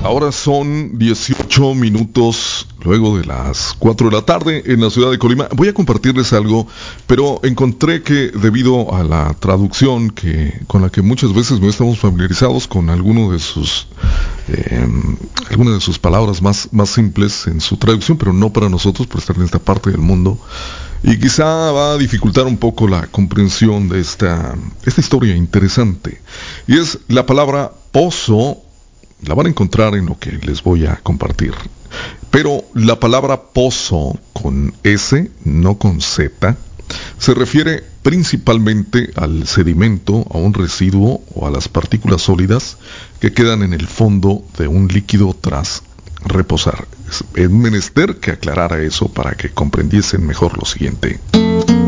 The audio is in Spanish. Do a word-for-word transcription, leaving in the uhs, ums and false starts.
Ahora son dieciocho minutos luego de las cuatro de la tarde en la ciudad de Colima. Voy a compartirles algo, pero encontré que debido a la traducción que con la que muchas veces no estamos familiarizados con alguno de sus eh, algunas de sus palabras más, más simples en su traducción, pero no para nosotros por estar en esta parte del mundo. Y quizá va a dificultar un poco la comprensión de esta, esta historia interesante. Y es la palabra pozo. La van a encontrar en lo que les voy a compartir. Pero la palabra pozo con S, no con Z, se refiere principalmente al sedimento, a un residuo o a las partículas sólidas que quedan en el fondo de un líquido tras reposar. Es menester que aclarara eso para que comprendiesen mejor lo siguiente.